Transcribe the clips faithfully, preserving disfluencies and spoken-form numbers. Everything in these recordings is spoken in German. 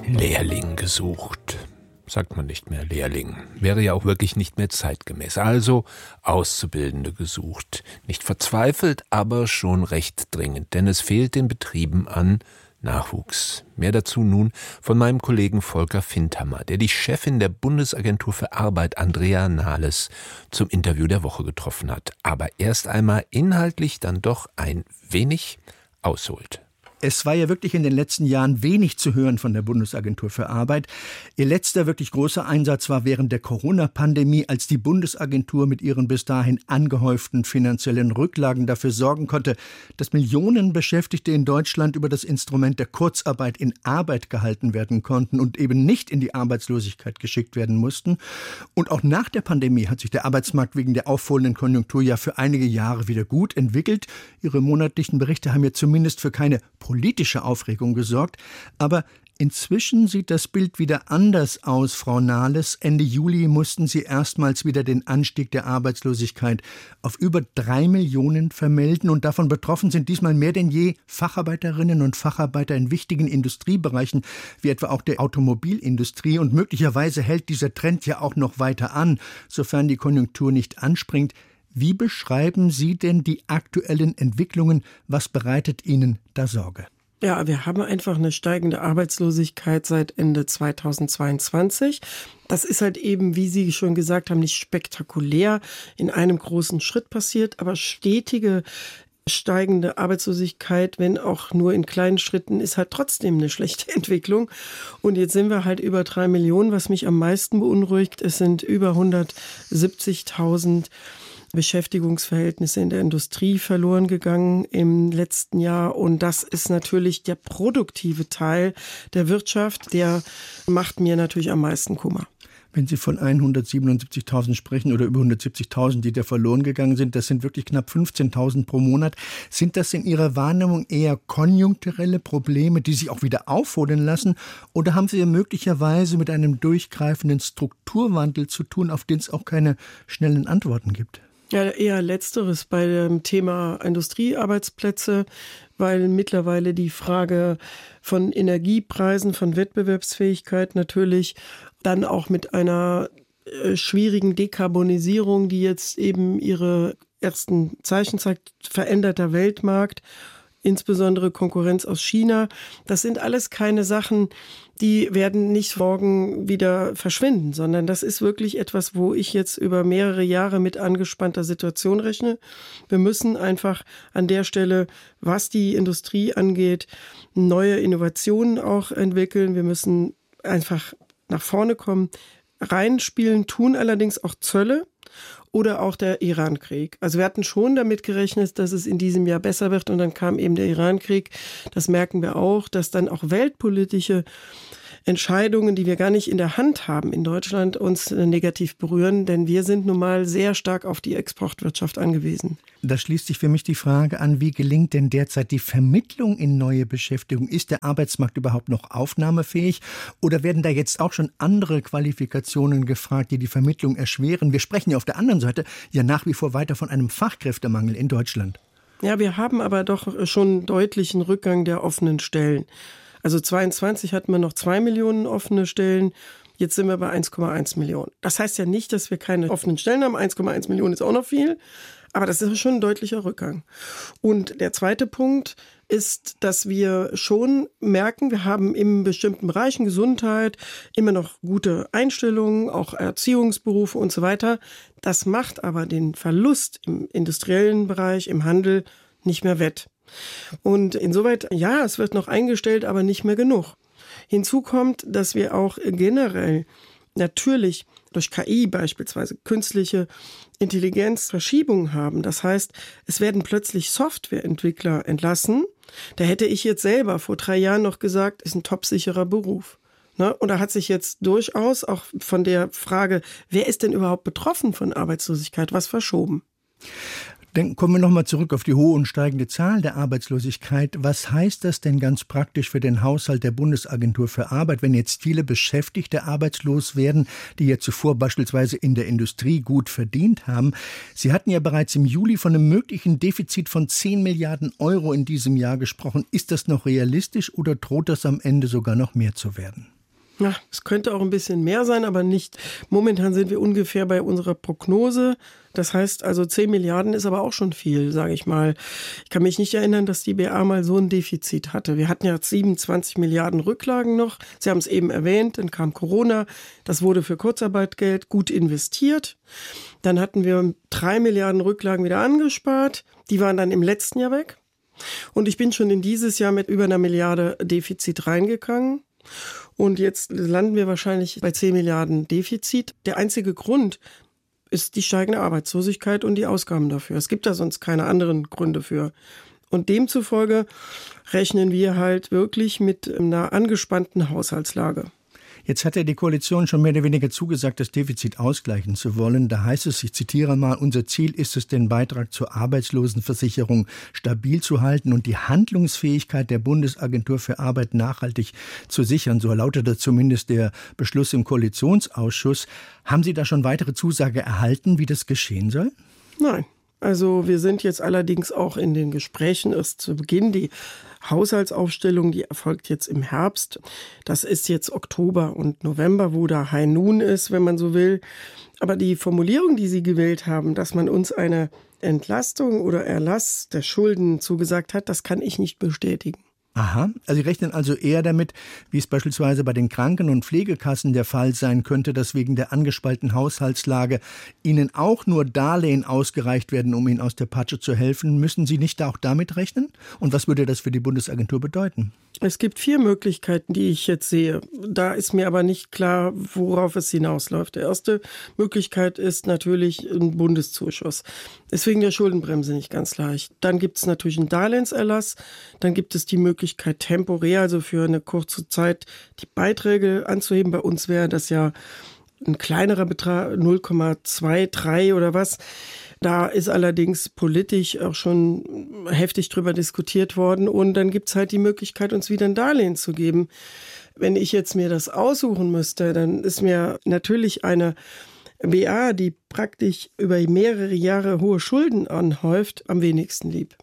Lehrling gesucht. Sagt man nicht mehr Lehrling. Wäre ja auch wirklich nicht mehr zeitgemäß. Also Auszubildende gesucht. Nicht verzweifelt, aber schon recht dringend, denn es fehlt den Betrieben an Nachwuchs. Mehr dazu nun von meinem Kollegen Volker Findhammer, der die Chefin der Bundesagentur für Arbeit, Andrea Nahles, zum Interview der Woche getroffen hat. Aber erst einmal inhaltlich dann doch ein wenig ausholt. Es war ja wirklich in den letzten Jahren wenig zu hören von der Bundesagentur für Arbeit. Ihr letzter wirklich großer Einsatz war während der Corona-Pandemie, als die Bundesagentur mit ihren bis dahin angehäuften finanziellen Rücklagen dafür sorgen konnte, dass Millionen Beschäftigte in Deutschland über das Instrument der Kurzarbeit in Arbeit gehalten werden konnten und eben nicht in die Arbeitslosigkeit geschickt werden mussten. Und auch nach der Pandemie hat sich der Arbeitsmarkt wegen der aufholenden Konjunktur ja für einige Jahre wieder gut entwickelt. Ihre monatlichen Berichte haben ja zumindest für keine politische Aufregung gesorgt. Aber inzwischen sieht das Bild wieder anders aus, Frau Nahles. Ende Juli mussten Sie erstmals wieder den Anstieg der Arbeitslosigkeit auf über drei Millionen vermelden. Und davon betroffen sind diesmal mehr denn je Facharbeiterinnen und Facharbeiter in wichtigen Industriebereichen, wie etwa auch der Automobilindustrie. Und möglicherweise hält dieser Trend ja auch noch weiter an, sofern die Konjunktur nicht anspringt. Wie beschreiben Sie denn die aktuellen Entwicklungen? Was bereitet Ihnen da Sorge? Ja, wir haben einfach eine steigende Arbeitslosigkeit seit Ende zweitausendzweiundzwanzig. Das ist halt eben, wie Sie schon gesagt haben, nicht spektakulär in einem großen Schritt passiert, aber stetige steigende Arbeitslosigkeit, wenn auch nur in kleinen Schritten, ist halt trotzdem eine schlechte Entwicklung. Und jetzt sind wir halt über drei Millionen. Was mich am meisten beunruhigt, es sind über hundertsiebzigtausend Beschäftigungsverhältnisse in der Industrie verloren gegangen im letzten Jahr. Und das ist natürlich der produktive Teil der Wirtschaft, der macht mir natürlich am meisten Kummer. Wenn Sie von hundertsiebenundsiebzigtausend sprechen oder über hundertsiebzigtausend, die da verloren gegangen sind, das sind wirklich knapp fünfzehntausend pro Monat. Sind das in Ihrer Wahrnehmung eher konjunkturelle Probleme, die sich auch wieder aufholen lassen? Oder haben Sie möglicherweise mit einem durchgreifenden Strukturwandel zu tun, auf den es auch keine schnellen Antworten gibt? Ja, eher Letzteres bei dem Thema Industriearbeitsplätze, weil mittlerweile die Frage von Energiepreisen, von Wettbewerbsfähigkeit natürlich dann auch mit einer äh, schwierigen Dekarbonisierung, die jetzt eben ihre ersten Zeichen zeigt, veränderter Weltmarkt, insbesondere Konkurrenz aus China. Das sind alles keine Sachen, die werden nicht morgen wieder verschwinden, sondern das ist wirklich etwas, wo ich jetzt über mehrere Jahre mit angespannter Situation rechne. Wir müssen einfach an der Stelle, was die Industrie angeht, neue Innovationen auch entwickeln. Wir müssen einfach nach vorne kommen. Reinspielen tun allerdings auch Zölle oder auch der Iran-Krieg. Also wir hatten schon damit gerechnet, dass es in diesem Jahr besser wird und dann kam eben der Iran-Krieg. Das merken wir auch, dass dann auch weltpolitische Entscheidungen, die wir gar nicht in der Hand haben in Deutschland, uns negativ berühren, denn wir sind nun mal sehr stark auf die Exportwirtschaft angewiesen. Da schließt sich für mich die Frage an, wie gelingt denn derzeit die Vermittlung in neue Beschäftigung? Ist der Arbeitsmarkt überhaupt noch aufnahmefähig oder werden da jetzt auch schon andere Qualifikationen gefragt, die die Vermittlung erschweren? Wir sprechen ja auf der anderen Seite ja nach wie vor weiter von einem Fachkräftemangel in Deutschland. Ja, wir haben aber doch schon einen deutlichen Rückgang der offenen Stellen. Also zweiundzwanzig hatten wir noch zwei Millionen offene Stellen, jetzt sind wir bei eins Komma eins Millionen. Das heißt ja nicht, dass wir keine offenen Stellen haben, eins Komma eins Millionen ist auch noch viel, aber das ist schon ein deutlicher Rückgang. Und der zweite Punkt ist, dass wir schon merken, wir haben in bestimmten Bereichen Gesundheit immer noch gute Einstellungen, auch Erziehungsberufe und so weiter. Das macht aber den Verlust im industriellen Bereich, im Handel nicht mehr wett. Und insoweit, ja, es wird noch eingestellt, aber nicht mehr genug. Hinzu kommt, dass wir auch generell natürlich durch K I beispielsweise künstliche Intelligenz Verschiebungen haben. Das heißt, es werden plötzlich Softwareentwickler entlassen. Da hätte ich jetzt selber vor drei Jahren noch gesagt, ist ein topsicherer Beruf. Ne? Und da hat sich jetzt durchaus auch von der Frage, wer ist denn überhaupt betroffen von Arbeitslosigkeit, was verschoben. Dann kommen wir nochmal zurück auf die hohe und steigende Zahl der Arbeitslosigkeit. Was heißt das denn ganz praktisch für den Haushalt der Bundesagentur für Arbeit, wenn jetzt viele Beschäftigte arbeitslos werden, die ja zuvor beispielsweise in der Industrie gut verdient haben? Sie hatten ja bereits im Juli von einem möglichen Defizit von zehn Milliarden Euro in diesem Jahr gesprochen. Ist das noch realistisch oder droht das am Ende sogar noch mehr zu werden? Ja, es könnte auch ein bisschen mehr sein, aber nicht. Momentan sind wir ungefähr bei unserer Prognose. Das heißt also zehn Milliarden ist aber auch schon viel, sage ich mal. Ich kann mich nicht erinnern, dass die B A mal so ein Defizit hatte. Wir hatten ja siebenundzwanzig Milliarden Rücklagen noch. Sie haben es eben erwähnt, dann kam Corona. Das wurde für Kurzarbeitgeld gut investiert. Dann hatten wir drei Milliarden Rücklagen wieder angespart. Die waren dann im letzten Jahr weg. Und ich bin schon in dieses Jahr mit über einer Milliarde Defizit reingegangen. Und jetzt landen wir wahrscheinlich bei zehn Milliarden Defizit. Der einzige Grund ist die steigende Arbeitslosigkeit und die Ausgaben dafür. Es gibt da sonst keine anderen Gründe für. Und demzufolge rechnen wir halt wirklich mit einer angespannten Haushaltslage. Jetzt hat ja die Koalition schon mehr oder weniger zugesagt, das Defizit ausgleichen zu wollen. Da heißt es, ich zitiere mal, unser Ziel ist es, den Beitrag zur Arbeitslosenversicherung stabil zu halten und die Handlungsfähigkeit der Bundesagentur für Arbeit nachhaltig zu sichern. So lautete zumindest der Beschluss im Koalitionsausschuss. Haben Sie da schon weitere Zusage erhalten, wie das geschehen soll? Nein. Also wir sind jetzt allerdings auch in den Gesprächen erst zu Beginn. Die Haushaltsaufstellung, die erfolgt jetzt im Herbst. Das ist jetzt Oktober und November, wo da High Noon ist, wenn man so will. Aber die Formulierung, die Sie gewählt haben, dass man uns eine Entlastung oder Erlass der Schulden zugesagt hat, das kann ich nicht bestätigen. Aha, also Sie rechnen also eher damit, wie es beispielsweise bei den Kranken- und Pflegekassen der Fall sein könnte, dass wegen der angespannten Haushaltslage Ihnen auch nur Darlehen ausgereicht werden, um Ihnen aus der Patsche zu helfen. Müssen Sie nicht auch damit rechnen? Und was würde das für die Bundesagentur bedeuten? Es gibt vier Möglichkeiten, die ich jetzt sehe. Da ist mir aber nicht klar, worauf es hinausläuft. Die erste Möglichkeit ist natürlich ein Bundeszuschuss. Ist wegen der Schuldenbremse nicht ganz leicht. Dann gibt es natürlich einen Darlehenserlass. Dann gibt es die Möglichkeit, temporär, also für eine kurze Zeit, die Beiträge anzuheben. Bei uns wäre das ja ein kleinerer Betrag, null Komma drei oder was. Da ist allerdings politisch auch schon heftig drüber diskutiert worden. Und dann gibt es halt die Möglichkeit, uns wieder ein Darlehen zu geben. Wenn ich jetzt mir das aussuchen müsste, dann ist mir natürlich eine B A, die praktisch über mehrere Jahre hohe Schulden anhäuft, am wenigsten lieb.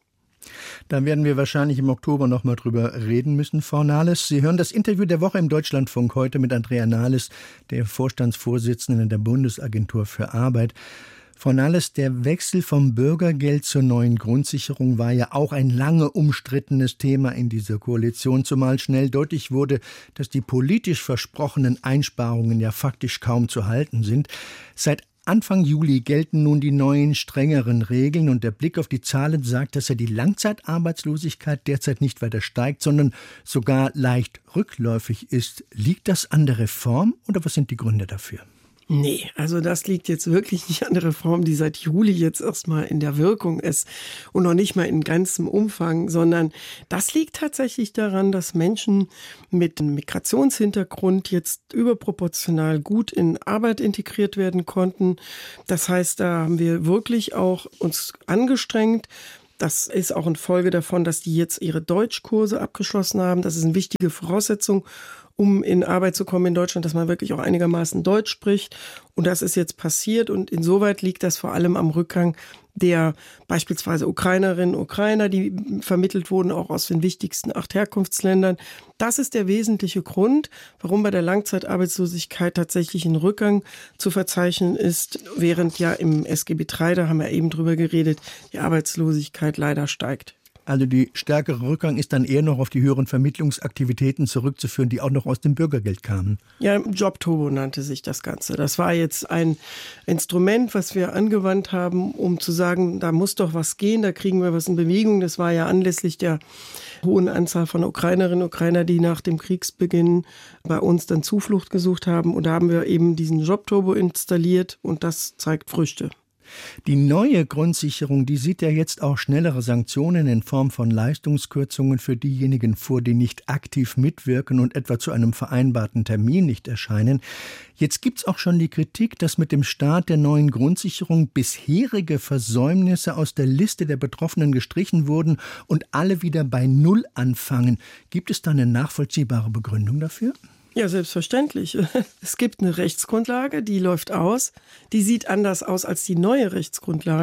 Da werden wir wahrscheinlich im Oktober noch mal drüber reden müssen, Frau Nahles. Sie hören das Interview der Woche im Deutschlandfunk heute mit Andrea Nahles, der Vorstandsvorsitzenden der Bundesagentur für Arbeit. Frau Nahles, der Wechsel vom Bürgergeld zur neuen Grundsicherung war ja auch ein lange umstrittenes Thema in dieser Koalition, zumal schnell deutlich wurde, dass die politisch versprochenen Einsparungen ja faktisch kaum zu halten sind. Seit Anfang Juli gelten nun die neuen, strengeren Regeln und der Blick auf die Zahlen sagt, dass ja die Langzeitarbeitslosigkeit derzeit nicht weiter steigt, sondern sogar leicht rückläufig ist. Liegt das an der Reform oder was sind die Gründe dafür? Nee, also das liegt jetzt wirklich nicht an der Reform, die seit Juli jetzt erstmal in der Wirkung ist und noch nicht mal in ganzem Umfang, sondern das liegt tatsächlich daran, dass Menschen mit einem Migrationshintergrund jetzt überproportional gut in Arbeit integriert werden konnten. Das heißt, da haben wir wirklich auch uns angestrengt. Das ist auch eine Folge davon, dass die jetzt ihre Deutschkurse abgeschlossen haben. Das ist eine wichtige Voraussetzung, um in Arbeit zu kommen in Deutschland, dass man wirklich auch einigermaßen Deutsch spricht. Und das ist jetzt passiert. Und insoweit liegt das vor allem am Rückgang der beispielsweise Ukrainerinnen und Ukrainer, die vermittelt wurden, auch aus den wichtigsten acht Herkunftsländern. Das ist der wesentliche Grund, warum bei der Langzeitarbeitslosigkeit tatsächlich ein Rückgang zu verzeichnen ist, während ja im S G B drei, da haben wir eben drüber geredet, die Arbeitslosigkeit leider steigt. Also die stärkere Rückgang ist dann eher noch auf die höheren Vermittlungsaktivitäten zurückzuführen, die auch noch aus dem Bürgergeld kamen. Ja, Jobturbo nannte sich das Ganze. Das war jetzt ein Instrument, was wir angewandt haben, um zu sagen, da muss doch was gehen, da kriegen wir was in Bewegung. Das war ja anlässlich der hohen Anzahl von Ukrainerinnen und Ukrainer, die nach dem Kriegsbeginn bei uns dann Zuflucht gesucht haben. Und da haben wir eben diesen Jobturbo installiert und das zeigt Früchte. Die neue Grundsicherung, die sieht ja jetzt auch schnellere Sanktionen in Form von Leistungskürzungen für diejenigen vor, die nicht aktiv mitwirken und etwa zu einem vereinbarten Termin nicht erscheinen. Jetzt gibt's auch schon die Kritik, dass mit dem Start der neuen Grundsicherung bisherige Versäumnisse aus der Liste der Betroffenen gestrichen wurden und alle wieder bei Null anfangen. Gibt es da eine nachvollziehbare Begründung dafür? Ja, selbstverständlich. Es gibt eine Rechtsgrundlage, die läuft aus. Die sieht anders aus als die neue Rechtsgrundlage.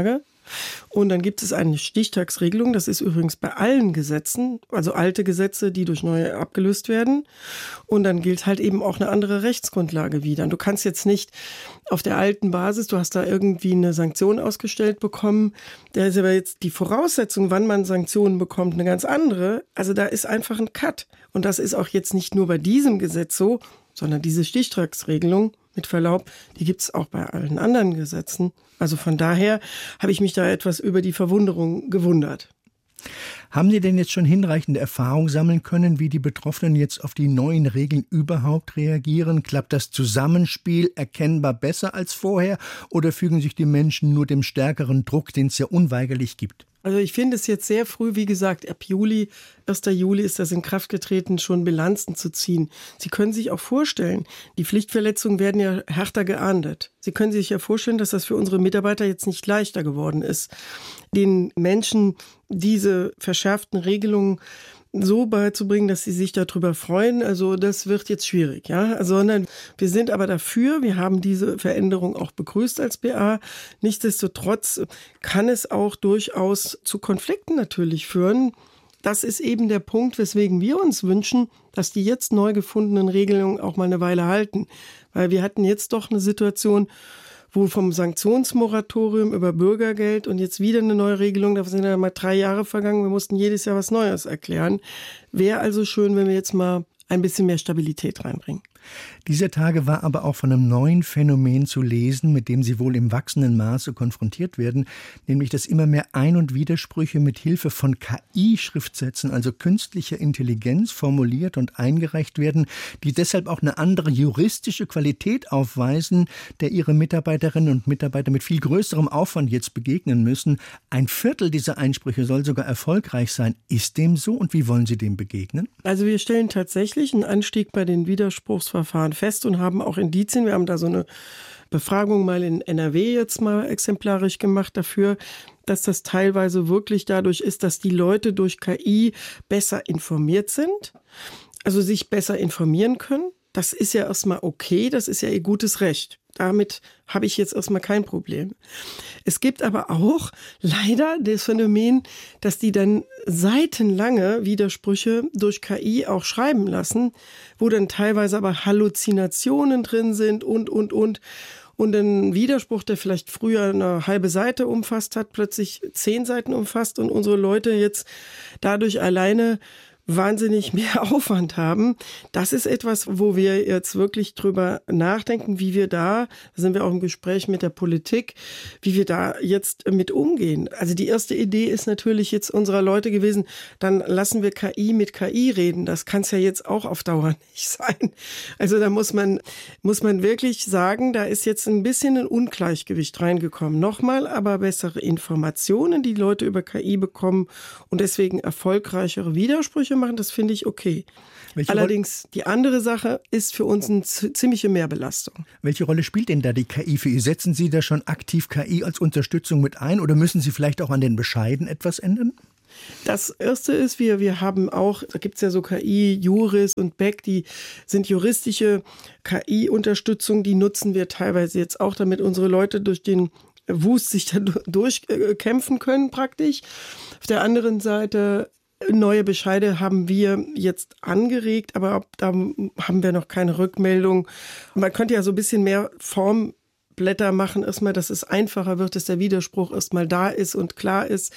Und dann gibt es eine Stichtagsregelung, das ist übrigens bei allen Gesetzen, also alte Gesetze, die durch neue abgelöst werden. Und dann gilt halt eben auch eine andere Rechtsgrundlage wieder. Und du kannst jetzt nicht auf der alten Basis, du hast da irgendwie eine Sanktion ausgestellt bekommen, da ist aber jetzt die Voraussetzung, wann man Sanktionen bekommt, eine ganz andere. Also da ist einfach ein Cut. Und das ist auch jetzt nicht nur bei diesem Gesetz so, sondern diese Stichtagsregelung, mit Verlaub, die gibt es auch bei allen anderen Gesetzen. Also von daher habe ich mich da etwas über die Verwunderung gewundert. Haben Sie denn jetzt schon hinreichende Erfahrung sammeln können, wie die Betroffenen jetzt auf die neuen Regeln überhaupt reagieren? Klappt das Zusammenspiel erkennbar besser als vorher oder fügen sich die Menschen nur dem stärkeren Druck, den es ja unweigerlich gibt? Also ich finde es jetzt sehr früh, wie gesagt, ab Juli, erster Juli ist das in Kraft getreten, schon Bilanzen zu ziehen. Sie können sich auch vorstellen, die Pflichtverletzungen werden ja härter geahndet. Sie können sich ja vorstellen, dass das für unsere Mitarbeiter jetzt nicht leichter geworden ist, den Menschen diese verschärften Regelungen so beizubringen, dass sie sich darüber freuen. Also das wird jetzt schwierig, ja. Sondern wir sind aber dafür, wir haben diese Veränderung auch begrüßt als B A. Nichtsdestotrotz kann es auch durchaus zu Konflikten natürlich führen. Das ist eben der Punkt, weswegen wir uns wünschen, dass die jetzt neu gefundenen Regelungen auch mal eine Weile halten. Weil wir hatten jetzt doch eine Situation, wo vom Sanktionsmoratorium über Bürgergeld und jetzt wieder eine neue Regelung, da sind ja mal drei Jahre vergangen, wir mussten jedes Jahr was Neues erklären. Wäre also schön, wenn wir jetzt mal ein bisschen mehr Stabilität reinbringen. Dieser Tage war aber auch von einem neuen Phänomen zu lesen, mit dem Sie wohl im wachsenden Maße konfrontiert werden, nämlich dass immer mehr Ein- und Widersprüche mit Hilfe von K I-Schriftsätzen, also künstlicher Intelligenz, formuliert und eingereicht werden, die deshalb auch eine andere juristische Qualität aufweisen, der Ihre Mitarbeiterinnen und Mitarbeiter mit viel größerem Aufwand jetzt begegnen müssen. Ein Viertel dieser Einsprüche soll sogar erfolgreich sein. Ist dem so und wie wollen Sie dem begegnen? Also wir stellen tatsächlich einen Anstieg bei den Widerspruchsverfahren fest und haben auch Indizien. Wir haben da so eine Befragung mal in N R W jetzt mal exemplarisch gemacht dafür, dass das teilweise wirklich dadurch ist, dass die Leute durch K I besser informiert sind, also sich besser informieren können. Das ist ja erstmal okay, das ist ja ihr gutes Recht. Damit habe ich jetzt erstmal kein Problem. Es gibt aber auch leider das Phänomen, dass die dann seitenlange Widersprüche durch K I auch schreiben lassen, wo dann teilweise aber Halluzinationen drin sind und, und, und. Und ein Widerspruch, der vielleicht früher eine halbe Seite umfasst hat, plötzlich zehn Seiten umfasst und unsere Leute jetzt dadurch alleine wahnsinnig mehr Aufwand haben. Das ist etwas, wo wir jetzt wirklich drüber nachdenken, wie wir da, da sind wir auch im Gespräch mit der Politik, wie wir da jetzt mit umgehen. Also die erste Idee ist natürlich jetzt unserer Leute gewesen, dann lassen wir K I mit K I reden. Das kann es ja jetzt auch auf Dauer nicht sein. Also da muss man, muss man wirklich sagen, da ist jetzt ein bisschen ein Ungleichgewicht reingekommen. Nochmal, aber bessere Informationen, die Leute über K I bekommen und deswegen erfolgreichere Widersprüche machen, das finde ich okay. Welche Allerdings, Rolle? Die andere Sache ist für uns eine ziemliche Mehrbelastung. Welche Rolle spielt denn da die K I für Sie? Setzen Sie da schon aktiv K I als Unterstützung mit ein oder müssen Sie vielleicht auch an den Bescheiden etwas ändern? Das Erste ist, wir, wir haben auch, da gibt es ja so K I, Juris und Beck, die sind juristische K I-Unterstützung, die nutzen wir teilweise jetzt auch, damit unsere Leute durch den Wust sich da durchkämpfen können praktisch. Auf der anderen Seite neue Bescheide haben wir jetzt angeregt, aber da haben wir noch keine Rückmeldung. Man könnte ja so ein bisschen mehr Formblätter machen, erstmal, dass es einfacher wird, dass der Widerspruch erstmal da ist und klar ist.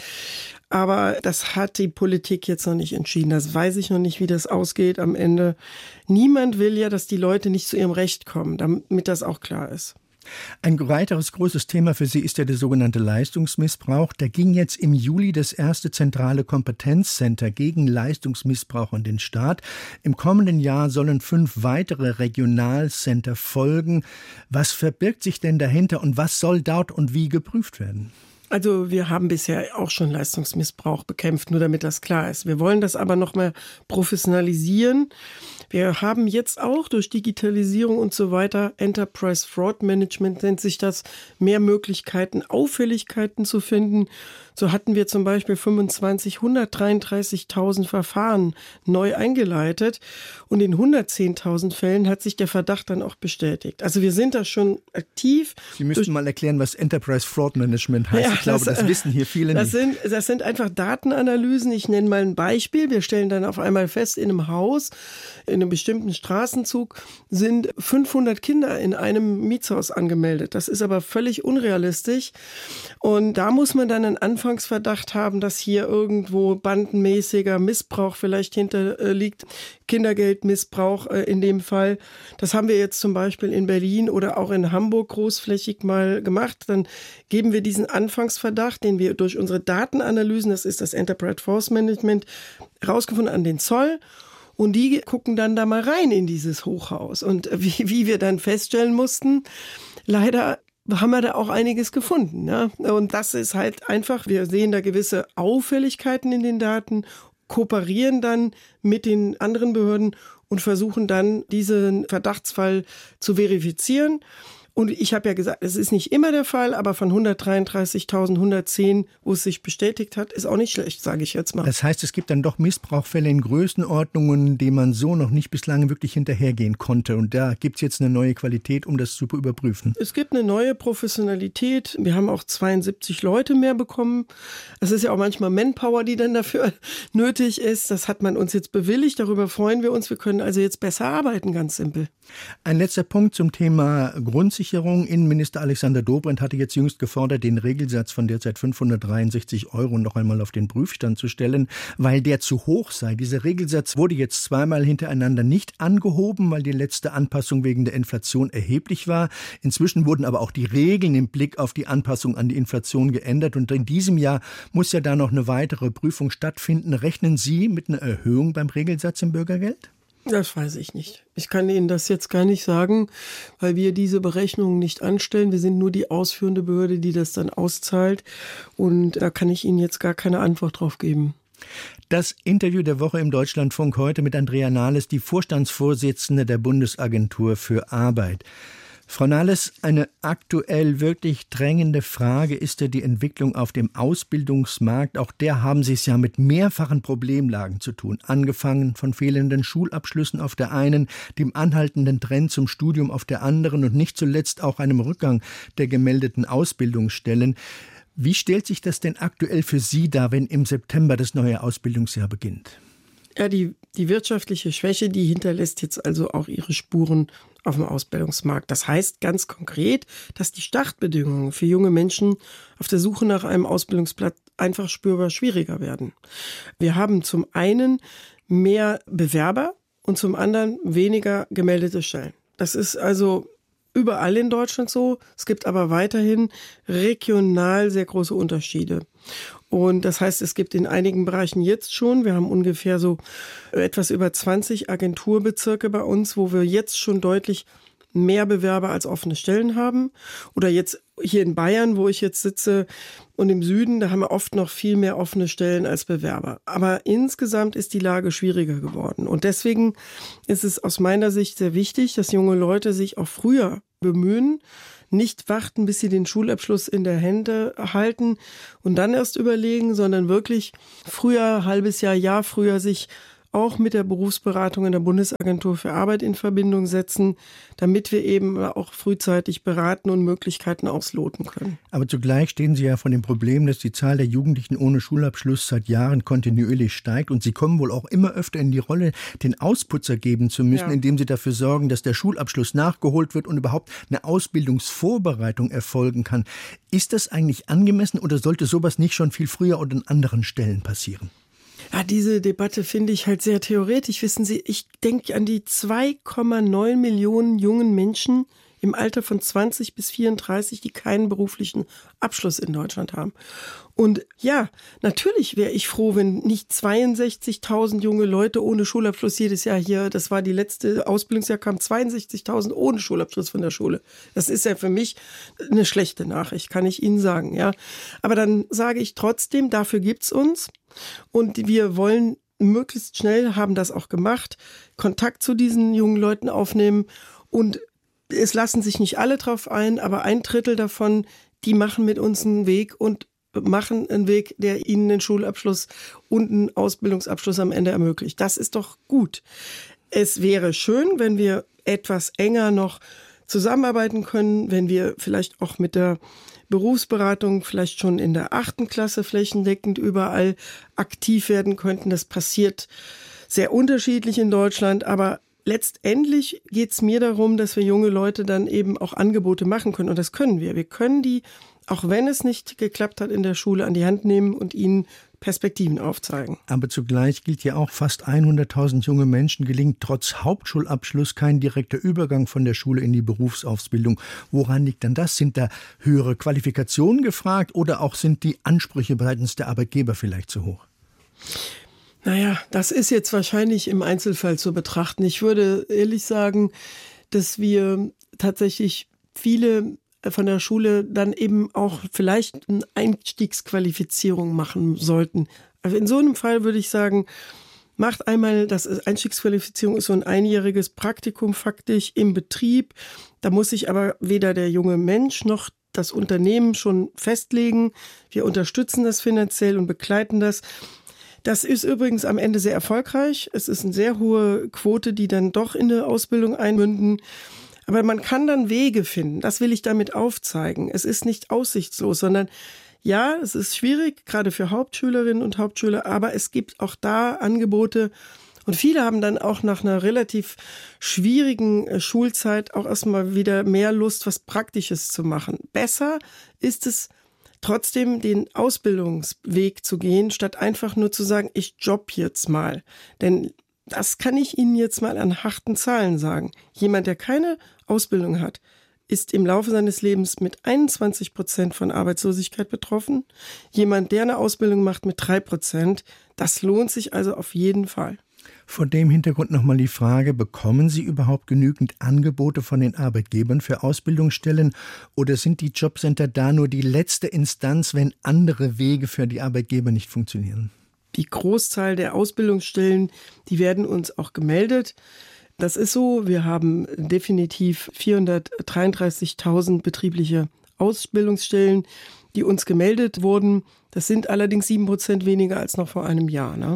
Aber das hat die Politik jetzt noch nicht entschieden. Das weiß ich noch nicht, wie das ausgeht am Ende. Niemand will ja, dass die Leute nicht zu ihrem Recht kommen, damit das auch klar ist. Ein weiteres großes Thema für Sie ist ja der sogenannte Leistungsmissbrauch. Da ging jetzt im Juli das erste zentrale Kompetenzcenter gegen Leistungsmissbrauch an den Start. Im kommenden Jahr sollen fünf weitere Regionalcenter folgen. Was verbirgt sich denn dahinter und was soll dort und wie geprüft werden? Also wir haben bisher auch schon Leistungsmissbrauch bekämpft, nur damit das klar ist. Wir wollen das aber noch mal professionalisieren Wir haben jetzt auch durch Digitalisierung und so weiter, Enterprise Fraud Management nennt sich das, mehr Möglichkeiten, Auffälligkeiten zu finden. So hatten wir zum Beispiel fünfundzwanzig, hundertdreiunddreißigtausend Verfahren neu eingeleitet und in hundertzehntausend Fällen hat sich der Verdacht dann auch bestätigt. Also wir sind da schon aktiv. Sie müssten mal erklären, was Enterprise Fraud Management heißt. Ja, ich glaube, das, das wissen hier viele das nicht. Sind, das sind einfach Datenanalysen. Ich nenne mal ein Beispiel. Wir stellen dann auf einmal fest, in einem Haus, in einem bestimmten Straßenzug sind fünfhundert Kinder in einem Mietshaus angemeldet. Das ist aber völlig unrealistisch. Und da muss man dann einen Anfangsverdacht haben, dass hier irgendwo bandenmäßiger Missbrauch vielleicht hinterliegt, Kindergeldmissbrauch in dem Fall. Das haben wir jetzt zum Beispiel in Berlin oder auch in Hamburg großflächig mal gemacht. Dann geben wir diesen Anfangsverdacht, den wir durch unsere Datenanalysen, das ist das Enterprise Fraud Management, rausgefunden an den Zoll. Und die gucken dann da mal rein in dieses Hochhaus. Und wie, wie wir dann feststellen mussten, leider haben wir da auch einiges gefunden. Ne? Und das ist halt einfach, wir sehen da gewisse Auffälligkeiten in den Daten, kooperieren dann mit den anderen Behörden und versuchen dann, diesen Verdachtsfall zu verifizieren. Und ich habe ja gesagt, es ist nicht immer der Fall, aber von hundertdreiunddreißigtausend, hundertzehn, wo es sich bestätigt hat, ist auch nicht schlecht, sage ich jetzt mal. Das heißt, es gibt dann doch Missbrauchsfälle in Größenordnungen, denen man so noch nicht bislang wirklich hinterhergehen konnte. Und da gibt es jetzt eine neue Qualität, um das zu überprüfen. Es gibt eine neue Professionalität. Wir haben auch zweiundsiebzig Leute mehr bekommen. Es ist ja auch manchmal Manpower, die dann dafür nötig ist. Das hat man uns jetzt bewilligt. Darüber freuen wir uns. Wir können also jetzt besser arbeiten, ganz simpel. Ein letzter Punkt zum Thema Grundsicherung. Innenminister Alexander Dobrindt hatte jetzt jüngst gefordert, den Regelsatz von derzeit fünfhundertdreiundsechzig Euro noch einmal auf den Prüfstand zu stellen, weil der zu hoch sei. Dieser Regelsatz wurde jetzt zweimal hintereinander nicht angehoben, weil die letzte Anpassung wegen der Inflation erheblich war. Inzwischen wurden aber auch die Regeln im Blick auf die Anpassung an die Inflation geändert. Und in diesem Jahr muss ja da noch eine weitere Prüfung stattfinden. Rechnen Sie mit einer Erhöhung beim Regelsatz im Bürgergeld? Das weiß ich nicht. Ich kann Ihnen das jetzt gar nicht sagen, weil wir diese Berechnungen nicht anstellen. Wir sind nur die ausführende Behörde, die das dann auszahlt. Und da kann ich Ihnen jetzt gar keine Antwort drauf geben. Das Interview der Woche im Deutschlandfunk heute mit Andrea Nahles, die Vorstandsvorsitzende der Bundesagentur für Arbeit. Frau Nahles, eine aktuell wirklich drängende Frage ist ja die Entwicklung auf dem Ausbildungsmarkt. Auch der haben Sie es ja mit mehrfachen Problemlagen zu tun. Angefangen von fehlenden Schulabschlüssen auf der einen, dem anhaltenden Trend zum Studium auf der anderen und nicht zuletzt auch einem Rückgang der gemeldeten Ausbildungsstellen. Wie stellt sich das denn aktuell für Sie dar, wenn im September das neue Ausbildungsjahr beginnt? Ja, die, die wirtschaftliche Schwäche, die hinterlässt jetzt also auch ihre Spuren auf dem Ausbildungsmarkt. Das heißt ganz konkret, dass die Startbedingungen für junge Menschen auf der Suche nach einem Ausbildungsplatz einfach spürbar schwieriger werden. Wir haben zum einen mehr Bewerber und zum anderen weniger gemeldete Stellen. Das ist also überall in Deutschland so. Es gibt aber weiterhin regional sehr große Unterschiede. Und das heißt, es gibt in einigen Bereichen jetzt schon, wir haben ungefähr so etwas über zwanzig Agenturbezirke bei uns, wo wir jetzt schon deutlich mehr Bewerber als offene Stellen haben. Oder jetzt hier in Bayern, wo ich jetzt sitze, und im Süden, da haben wir oft noch viel mehr offene Stellen als Bewerber. Aber insgesamt ist die Lage schwieriger geworden. Und deswegen ist es aus meiner Sicht sehr wichtig, dass junge Leute sich auch früher bemühen, nicht warten, bis sie den Schulabschluss in der Hände halten und dann erst überlegen, sondern wirklich früher, halbes Jahr, Jahr früher sich auch mit der Berufsberatung in der Bundesagentur für Arbeit in Verbindung setzen, damit wir eben auch frühzeitig beraten und Möglichkeiten ausloten können. Aber zugleich stehen Sie ja vor dem Problem, dass die Zahl der Jugendlichen ohne Schulabschluss seit Jahren kontinuierlich steigt und Sie kommen wohl auch immer öfter in die Rolle, den Ausputzer geben zu müssen, ja, indem Sie dafür sorgen, dass der Schulabschluss nachgeholt wird und überhaupt eine Ausbildungsvorbereitung erfolgen kann. Ist das eigentlich angemessen oder sollte sowas nicht schon viel früher und an anderen Stellen passieren? Ja, diese Debatte finde ich halt sehr theoretisch. Wissen Sie, ich denke an die zwei Komma neun Millionen jungen Menschen im Alter von zwanzig bis vierunddreißig, die keinen beruflichen Abschluss in Deutschland haben. Und ja, natürlich wäre ich froh, wenn nicht zweiundsechzigtausend junge Leute ohne Schulabschluss jedes Jahr hier, das war die letzte Ausbildungsjahr, kamen zweiundsechzigtausend ohne Schulabschluss von der Schule. Das ist ja für mich eine schlechte Nachricht, kann ich Ihnen sagen, ja. Aber dann sage ich trotzdem, dafür gibt's uns und wir wollen möglichst schnell, haben das auch gemacht, Kontakt zu diesen jungen Leuten aufnehmen. Und es lassen sich nicht alle drauf ein, aber ein Drittel davon, die machen mit uns einen Weg und machen einen Weg, der ihnen einen Schulabschluss und einen Ausbildungsabschluss am Ende ermöglicht. Das ist doch gut. Es wäre schön, wenn wir etwas enger noch zusammenarbeiten können, wenn wir vielleicht auch mit der Berufsberatung vielleicht schon in der achten Klasse flächendeckend überall aktiv werden könnten. Das passiert sehr unterschiedlich in Deutschland, aber letztendlich geht es mir darum, dass wir junge Leute dann eben auch Angebote machen können. Und das können wir. Wir können die, auch wenn es nicht geklappt hat in der Schule, an die Hand nehmen und ihnen Perspektiven aufzeigen. Aber zugleich gilt ja auch, fast hunderttausend junge Menschen gelingt trotz Hauptschulabschluss kein direkter Übergang von der Schule in die Berufsausbildung. Woran liegt denn das? Sind da höhere Qualifikationen gefragt oder auch sind die Ansprüche seitens der Arbeitgeber vielleicht zu hoch? Naja, das ist jetzt wahrscheinlich im Einzelfall zu betrachten. Ich würde ehrlich sagen, dass wir tatsächlich viele von der Schule dann eben auch vielleicht eine Einstiegsqualifizierung machen sollten. Also in so einem Fall würde ich sagen, macht einmal, das Einstiegsqualifizierung ist so ein einjähriges Praktikum faktisch im Betrieb. Da muss sich aber weder der junge Mensch noch das Unternehmen schon festlegen. Wir unterstützen das finanziell und begleiten das. Das ist übrigens am Ende sehr erfolgreich. Es ist eine sehr hohe Quote, die dann doch in eine Ausbildung einmünden. Aber man kann dann Wege finden. Das will ich damit aufzeigen. Es ist nicht aussichtslos, sondern ja, es ist schwierig, gerade für Hauptschülerinnen und Hauptschüler, aber es gibt auch da Angebote. Und viele haben dann auch nach einer relativ schwierigen Schulzeit auch erstmal wieder mehr Lust, was Praktisches zu machen. Besser ist es, trotzdem den Ausbildungsweg zu gehen, statt einfach nur zu sagen, ich jobb jetzt mal. Denn das kann ich Ihnen jetzt mal an harten Zahlen sagen. Jemand, der keine Ausbildung hat, ist im Laufe seines Lebens mit einundzwanzig Prozent von Arbeitslosigkeit betroffen. Jemand, der eine Ausbildung macht, mit drei Prozent. Das lohnt sich also auf jeden Fall. Vor dem Hintergrund nochmal die Frage, bekommen Sie überhaupt genügend Angebote von den Arbeitgebern für Ausbildungsstellen oder sind die Jobcenter da nur die letzte Instanz, wenn andere Wege für die Arbeitgeber nicht funktionieren? Die Großzahl der Ausbildungsstellen, die werden uns auch gemeldet. Das ist so, wir haben definitiv vierhundertdreiunddreißigtausend betriebliche Ausbildungsstellen, die uns gemeldet wurden. Das sind allerdings sieben Prozent weniger als noch vor einem Jahr, ne?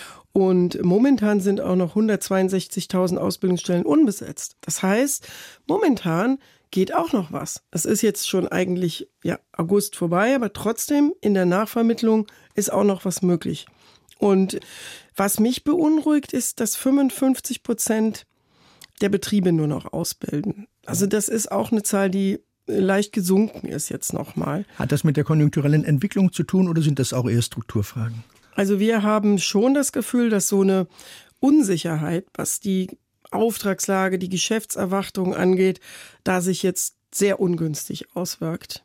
Und momentan sind auch noch hundertzweiundsechzigtausend Ausbildungsstellen unbesetzt. Das heißt, momentan geht auch noch was. Es ist jetzt schon eigentlich ja, August vorbei, aber trotzdem in der Nachvermittlung ist auch noch was möglich. Und was mich beunruhigt, ist, dass fünfundfünfzig Prozent der Betriebe nur noch ausbilden. Also das ist auch eine Zahl, die leicht gesunken ist jetzt nochmal. Hat das mit der konjunkturellen Entwicklung zu tun oder sind das auch eher Strukturfragen? Also wir haben schon das Gefühl, dass so eine Unsicherheit, was die Auftragslage, die Geschäftserwartung angeht, da sich jetzt sehr ungünstig auswirkt.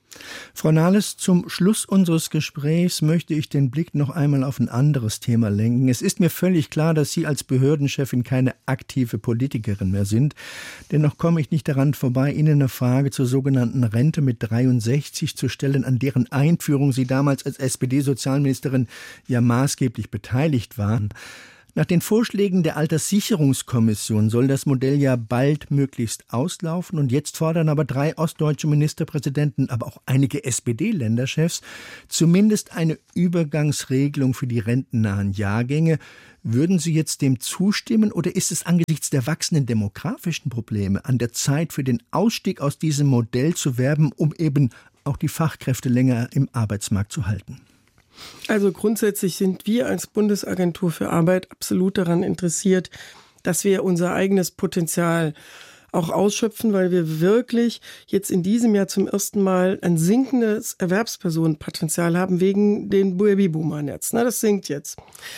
Frau Nahles, zum Schluss unseres Gesprächs möchte ich den Blick noch einmal auf ein anderes Thema lenken. Es ist mir völlig klar, dass Sie als Behördenchefin keine aktive Politikerin mehr sind. Dennoch komme ich nicht daran vorbei, Ihnen eine Frage zur sogenannten Rente mit dreiundsechzig zu stellen, an deren Einführung Sie damals als S P D-Sozialministerin ja maßgeblich beteiligt waren. Nach den Vorschlägen der Alterssicherungskommission soll das Modell ja bald möglichst auslaufen. Und jetzt fordern aber drei ostdeutsche Ministerpräsidenten, aber auch einige S P D-Länderchefs zumindest eine Übergangsregelung für die rentennahen Jahrgänge. Würden Sie jetzt dem zustimmen oder ist es angesichts der wachsenden demografischen Probleme an der Zeit für den Ausstieg aus diesem Modell zu werben, um eben auch die Fachkräfte länger im Arbeitsmarkt zu halten? Also grundsätzlich sind wir als Bundesagentur für Arbeit absolut daran interessiert, dass wir unser eigenes Potenzial auch ausschöpfen, weil wir wirklich jetzt in diesem Jahr zum ersten Mal ein sinkendes Erwerbspersonenpotenzial haben wegen den Babyboomern jetzt. Na, das sinkt jetzt.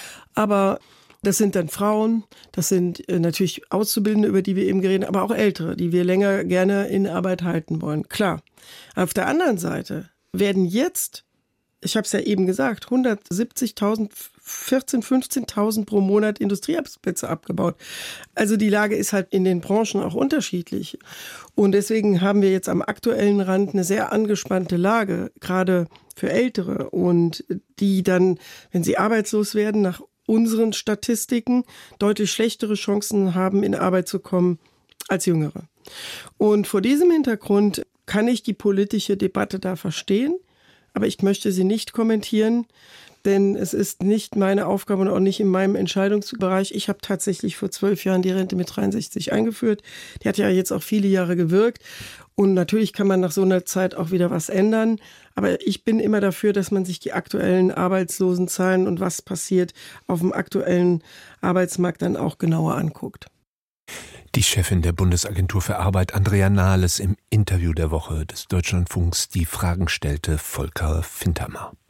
Aber das sind dann Frauen, das sind natürlich Auszubildende, über die wir eben geredet haben, aber auch Ältere, die wir länger gerne in Arbeit halten wollen. Klar. Auf der anderen Seite werden jetzt, ich habe es ja eben gesagt, hundertsiebzigtausend, vierzehntausend, fünfzehntausend pro Monat Industriearbeitsplätze abgebaut. Also die Lage ist halt in den Branchen auch unterschiedlich. Und deswegen haben wir jetzt am aktuellen Rand eine sehr angespannte Lage, gerade für Ältere. Und die dann, wenn sie arbeitslos werden, nach unseren Statistiken deutlich schlechtere Chancen haben, in Arbeit zu kommen als Jüngere. Und vor diesem Hintergrund kann ich die politische Debatte da verstehen, aber ich möchte sie nicht kommentieren, denn es ist nicht meine Aufgabe und auch nicht in meinem Entscheidungsbereich. Ich habe tatsächlich vor zwölf Jahren die Rente mit dreiundsechzig eingeführt. Die hat ja jetzt auch viele Jahre gewirkt. Und natürlich kann man nach so einer Zeit auch wieder was ändern. Aber ich bin immer dafür, dass man sich die aktuellen Arbeitslosenzahlen und was passiert auf dem aktuellen Arbeitsmarkt dann auch genauer anguckt. Die Chefin der Bundesagentur für Arbeit, Andrea Nahles, im Interview der Woche des Deutschlandfunks, die Fragen stellte Volker Fintermer.